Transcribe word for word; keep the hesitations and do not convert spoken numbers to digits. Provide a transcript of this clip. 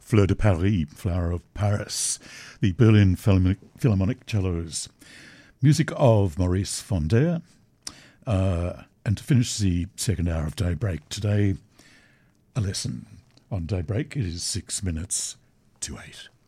Fleur de Paris, Flower of Paris, the Berlin Philharmonic, Philharmonic Cellos. Music of Maurice Fondère. Uh, and to finish the second hour of Daybreak today, a lesson on Daybreak. It is six minutes to eight.